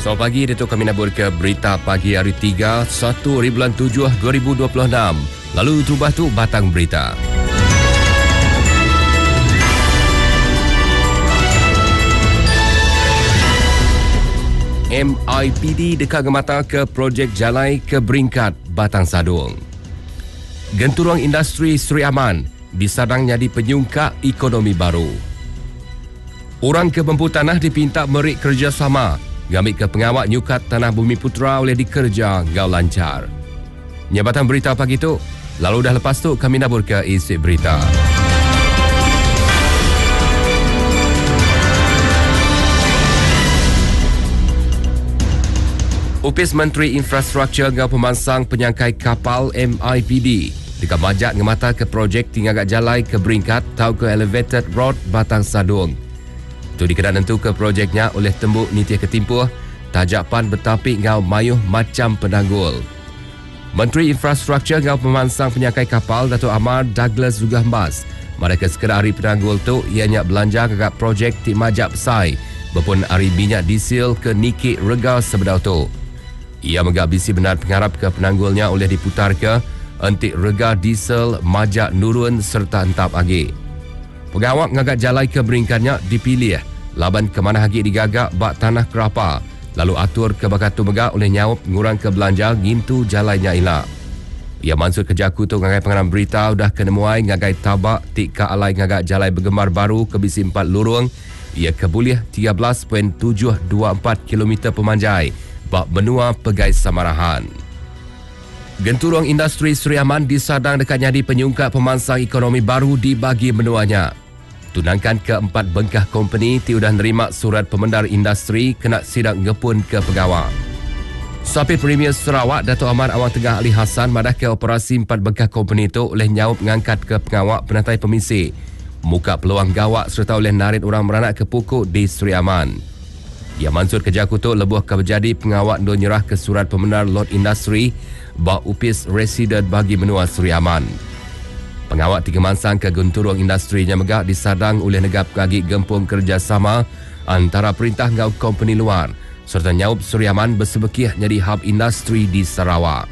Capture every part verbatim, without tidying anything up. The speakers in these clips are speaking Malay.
Selamat pagi, Datuk kami nabur ke berita pagi hari tiga, satu bulan tujuh dua ribu dua puluh enam. Lalu terubah tu batang berita. M I P D dekat gemata ke projek Jalai ke Beringkat, Batang Sadung. Genturong industri Seri Aman disadang jadi penyungka ekonomi baru. Orang ke Bempu Tanah dipinta merik kerjasama ngambil ke pengawak nyukat Tanah Bumi Putra oleh dikerja ngau lancar. Nyabatan berita pagi tu, lalu dah lepas tu kami nabur ke isi berita. Upis Menteri Infrastruktur ngau pemansang penyangkai kapal M I P D dekat majak ngemata ke projek tingagak Jalai ke Beringkat tau ke Elevated Road Batang Sadung. Tu dikena tentu ke projeknya oleh tembuk nitih ketimpuh tajapan bertapik ngau mayuh macam penanggul. Menteri Infrastruktur ngau pemansang penyangkai kapal Datuk Amar Douglas Zugahmbas mereka sekedar hari penanggul tu ianya belanja ke projek ti majak pesai berpun hari minyak diesel ke Nikik Rega sebedau tu. Ia megak bisi benar pengharap ke penanggulnya oleh diputar ke entik rega diesel majak nurun serta entap agi. Pegawak ngagak Jalai ke Beringkatnya dipilih laban ke mana hagi digagak bak tanah kerapa lalu atur ke bakatu megak oleh nyawap ngurang ke belanja gintu Jalainya ila. Ia mansur kejaku tu ngagai pengarang berita udah kenemuai ngagai tabak tika alai ngagak Jalai bergemar baru ke bisi empat lurung ia kebulih tiga belas perpuluhan tujuh dua empat kilometer pemanjai bak benua Pegai Samarahan. Genturong industri Seri Aman disadang dekat jadi penyungkat pemansang ekonomi baru di bagi benuanya. Tunangkan keempat bengkah company ti udah nerima surat pemendar industri kena sidak ngepun ke pegawai. Sapi Premier Sarawak Datuk Ahmad Awang Tengah Ali Hassan madah ke operasi empat bengkah company itu oleh nyawap ngangkat ke pengawak penatai pemisi. Muka peluang gawak serta oleh narik orang beranak ke pokok di Seri Aman. Ia mansur kejaku tu lebuh ke berjadi pengawak do nyerah ke surat pemendar lot industri bak upis residen bagi menua Seri Aman. Pengawak tiga mansang ke genturong industrinya megak disadang oleh negap kagi gempung kerjasama antara perintah ngau company luar serta nyaup Seri Aman bersebekih jadi hub industri di Sarawak.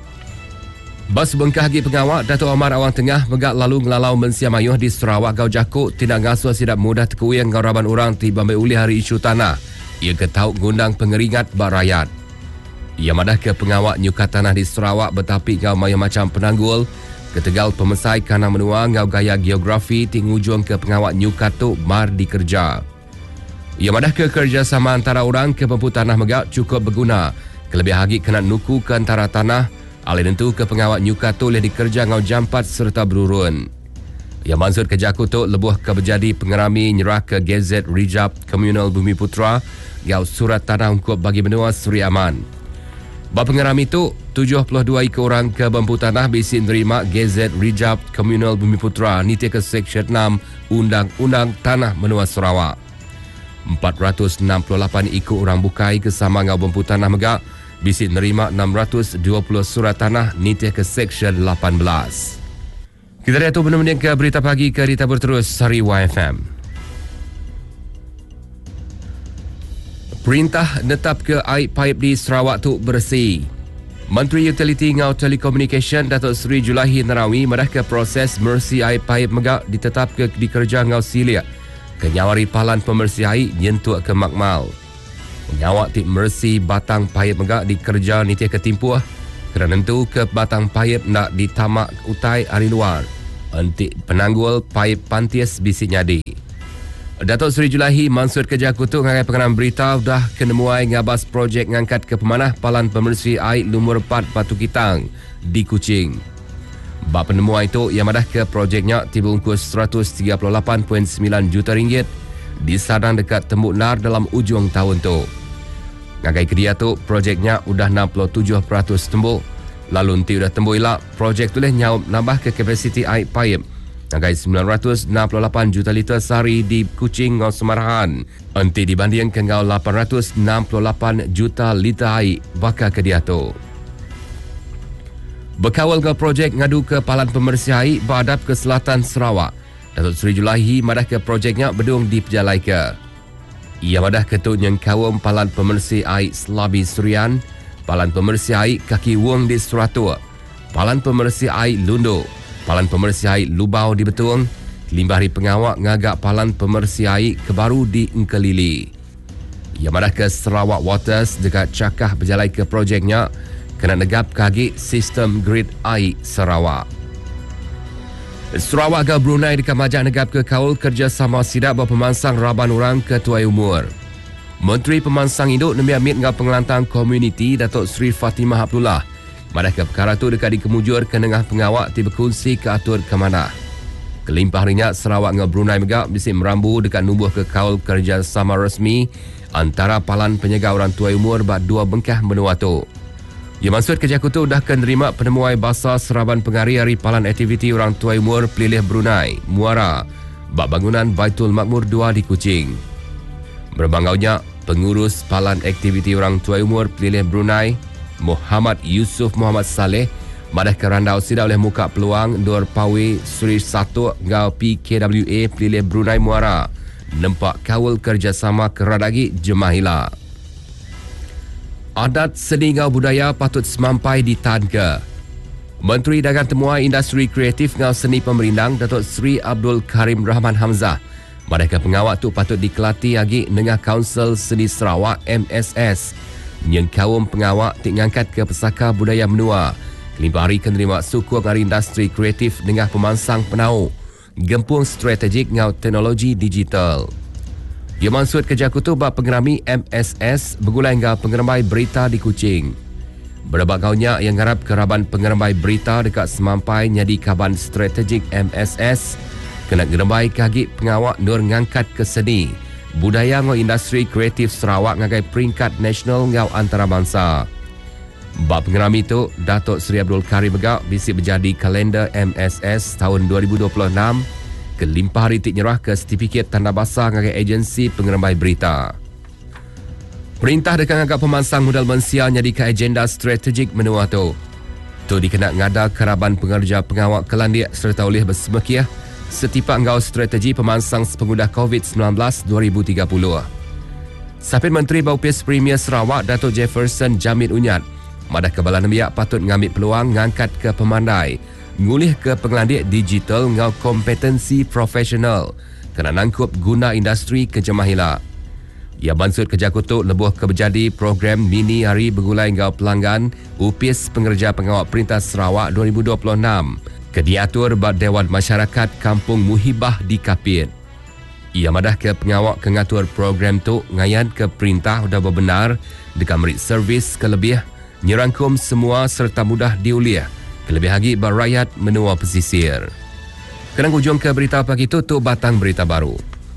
Bas bengkah hagi pengawak Datuk Amar Awang Tengah megak lalu ngelalau mensia mayuh di Sarawak gau jakuk tidak ngasuh sidap mudah tekuyang ngau raban orang ti bambai uli hari isu tanah. Ia ketauk ngundang pengeringat bak rakyat. Ia madah ke pengawak nyukat tanah di Sarawak bertapik ngau mayuh macam penanggul ketegal pemesai kana menua ngau gaya geografi tingujung ke pengawak nyukat tu mar dikerja. Ia madah ke kerjasama antara orang ke Bempu Tanah megak cukup berguna kelebih hagi kena nuku ke antara tanah alih tentu ke pengawak nyukat tu oleh dikerja ngau jampat serta berurun. Ia mansur ke jaku tu lebuh ke berjadi pengerami nyerah ke Gazette Rijab Komunal Bumi Putra ngau surat tanah ungkup bagi benua Seri Aman. Bap pengerami itu, tujuh puluh dua ekor orang ke Bempu Tanah bisi menerima Gazette Rijab Komunal Bumi Putra niti ke Seksyen enam Undang-Undang Tanah Menua Sarawak. empat ratus enam puluh lapan ekor orang bukai ke sama ngau Bempu Tanah megak bisi menerima enam ratus dua puluh surat tanah niti ke Seksyen lapan belas. Kita lihat tu benar-benar ke berita pagi ke Rita Berterus Sari Y F M. Perintah netap ke air paip di Sarawak tu bersih. Menteri Utility ngau Telekomunikasi Datuk Seri Julahi Narawi madah ke proses mersi air paip megak ditetap ke dikerja ngau silia. Kenyawari palan pemersih air nyentuk ke makmal. Menyawak ti mersi batang paip megak dikerja niti ketimpuh kerana tentu ke batang paip nak ditamak utai hari luar. Entik penanggul paip pantis bisi nyadi. Datuk Seri Julahi mansur kerja kutuk ngagai pengenalan berita dah kenemuai ngabas projek ngangkat ke pemanah palan pemersih air lumur empat Batu Kitang di Kuching. Bab penemuan itu ia madah ke projeknya tiba ungkus seratus tiga puluh lapan perpuluhan sembilan juta ringgit disadang dekat Tembuk Nar dalam ujung tahun tu. Ngagai kedia tu projeknya udah enam puluh tujuh peratus tembuk. Lalu nanti udah tembuk ilak projek tu leh nyawab nambah ke kapasiti air paip ngagai sembilan ratus enam puluh lapan juta liter sehari di Kuching ngau Semarahan. Nanti dibanding ke ngau lapan ratus enam puluh lapan juta liter air bakal kedia tu. Berkawal ke projek ngadu ke palan pemersih air berhadap ke selatan Sarawak. Datuk Seri Julahi madah ke projeknya bedung di Pejalai ke. Ia madah ketut yang kawam palan pemersih air Selabi Surian, palan pemersih air Kaki Wong di Suratua, palan pemersih air Lundo, palan pemersih air Lubau di Betung, limbah hari pengawak ngagak palan pemersih air Kebaru di Engkelili. Ia madah ke Sarawak Waters dekat cakah berjalai ke projeknya kena negap kaki sistem grid air Sarawak. Sarawak ke Brunei dekat majak negap ke kaul kerjasama sidak berpemansang raban orang ke tuai umur. Menteri Pemansang Induk nembiak mit dengan pengelantang komuniti Datuk Seri Fatimah Abdullah. Madah ke perkara tu dekat dikemujur ke nengah pengawak ti berkongsi ke atur ke mana. Kelimpah harinya Sarawak dengan Brunei megap bisik merambu dekat nubuh ke kaul kerjasama resmi antara palan penjaga orang tuai umur bak dua bengkah benua tu. Ia maksud kerja kutu dah akan terima penemuai basar seraban pengari hari palan aktiviti orang tuai umur pelilih Brunei, Muara, bak bangunan Baitul Makmur dua di Kuching. Berbanggaunya, pengurus palan aktiviti orang tuai umur pelilih Brunei, Muhammad Yusuf Muhammad Saleh, madah kerandau sida oleh muka peluang Dor Pawi Sri Satu ngau P K W A pelilih Brunei Muara, nempak kawal kerjasama keradagi Jemahila. Adat seni ngau budaya patut semampai di Tanka. Menteri Dagang Temuai Industri Kreatif ngau seni pemerindang Datuk Seri Abdul Karim Rahman Hamzah. Mereka pengawak tu patut dikelati lagi dengan Kaunsil Seni Sarawak M S S. Yang kaum pengawak tik ngangkat ke pesaka budaya menua. Kelimpah hari kenerima suku ngari industri kreatif dengan pemansang penau. Gempung strategik ngau teknologi digital. Ia maksud kerja kutu bak pengerami M S S bergulai dengan pengeramai berita di Kuching. Berbagaunya yang harap keraban pengeramai berita dekat semampai nyadi kaban strategik M S S kena geramai kaki pengawak nur ngangkat ke seni budaya ngau industri kreatif Sarawak ngagai peringkat nasional ngau antarabangsa. Bak pengerami itu, Datuk Seri Abdul Karim Megak bisik berjadi kalender M S S tahun dua ribu dua puluh enam kelimpah hari tik nyerah ke sertifikat tanda basah ngagai agensi pengeramai berita. Perintah dekat ngagak pemansang modal mensia nyadi ke agenda strategik menua tu. Tu dikena ngada keraban pengerja pengawak kelandik serta oleh bersemekiah setipak ngau strategi pemansang pengudah COVID sembilan belas dua ribu tiga puluh. Sapit Menteri Baupis Premier Sarawak Datuk Jefferson Jamil Unyat madah kebalan biak patut ngambil peluang ngangkat ke pemandai ngulih ke pengelandik digital ngau kompetensi profesional kena nangkup guna industri kejemahila. Ia bansut kerja kutuk lebuh ke berjadi program mini hari bergulai ngau pelanggan U P I S Pengerja Pengawak Perintah Sarawak dua ribu dua puluh enam ke diatur bak Dewan Masyarakat Kampung Muhibah di Kapit. Ia madah ke pengawak ke ngatur program tu ngayan ke perintah dah berbenar dekat merit servis kelebih nyerangkum semua serta mudah diuliah kelebih lagi berakyat menua pesisir. Kenang hujung ke berita pagi itu tu batang berita baru.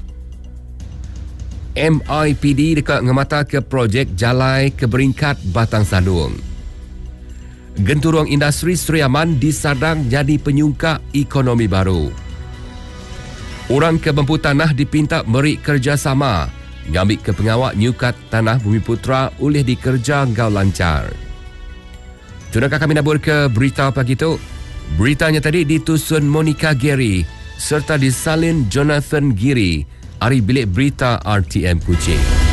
M I P D dekat ngemata ke projek jalai ke beringkat Batang Sadung. Genturung industri Seriaman disadang jadi penyungka ekonomi baru. Orang ke Bempu Tanah dipinta beri kerjasama ngambil ke pengawak nyukat tanah Bumi Putra oleh dikerja ngau lancar. Tunakah kami nabur ke berita pagi itu? Beritanya tadi ditusun Monica Gary serta disalin Jonathan Giri, hari bilik berita R T M Kuching.